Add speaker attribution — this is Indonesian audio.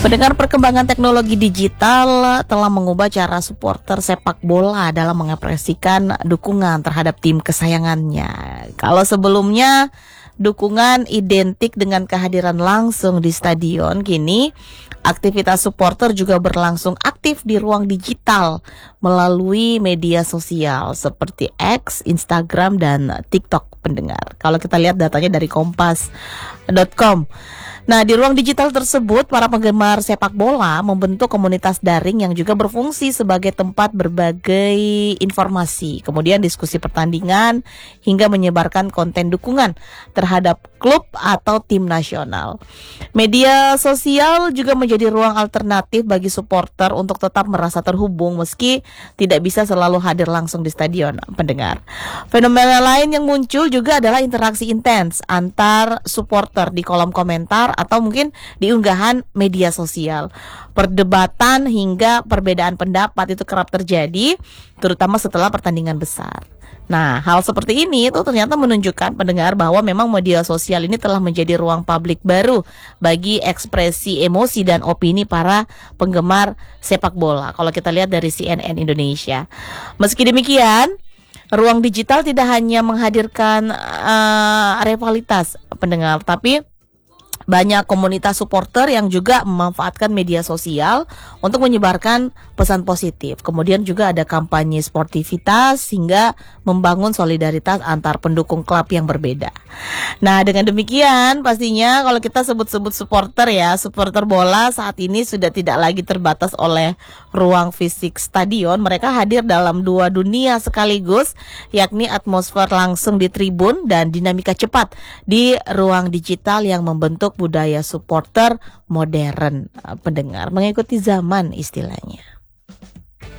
Speaker 1: Pendengar, perkembangan teknologi digital telah mengubah cara supporter sepak bola dalam mengekspresikan dukungan terhadap tim kesayangannya. Kalau sebelumnya dukungan identik dengan kehadiran langsung di stadion, kini aktivitas supporter juga berlangsung aktif di ruang digital melalui media sosial seperti X, Instagram, dan TikTok, pendengar. Kalau kita lihat datanya dari kompas.com. Nah, di ruang digital tersebut, para penggemar sepak bola membentuk komunitas daring yang juga berfungsi sebagai tempat berbagai informasi, kemudian diskusi pertandingan, hingga menyebarkan konten dukungan terhadap klub atau tim nasional. Media sosial juga menjadi ruang alternatif bagi supporter untuk tetap merasa terhubung meski tidak bisa selalu hadir langsung di stadion, pendengar. Fenomena lain yang muncul juga adalah interaksi intens antar supporter di kolom komentar atau mungkin di unggahan media sosial. Perdebatan hingga perbedaan pendapat itu kerap terjadi, terutama setelah pertandingan besar. Nah, hal seperti ini itu ternyata menunjukkan, pendengar, bahwa memang media sosial ini telah menjadi ruang publik baru bagi ekspresi emosi dan opini para penggemar sepak bola. Kalau kita lihat dari CNN Indonesia. Meski demikian, ruang digital tidak hanya menghadirkan rivalitas, pendengar, tapi banyak komunitas supporter yang juga memanfaatkan media sosial untuk menyebarkan pesan positif. Kemudian juga ada kampanye sportivitas hingga membangun solidaritas antar pendukung klub yang berbeda. Nah, dengan demikian pastinya kalau kita sebut-sebut supporter ya, supporter bola saat ini sudah tidak lagi terbatas oleh ruang fisik stadion. Mereka hadir dalam dua dunia sekaligus, yakni atmosfer langsung di tribun dan dinamika cepat di ruang digital yang membentuk budaya supporter modern, pendengar, mengikuti zaman istilahnya.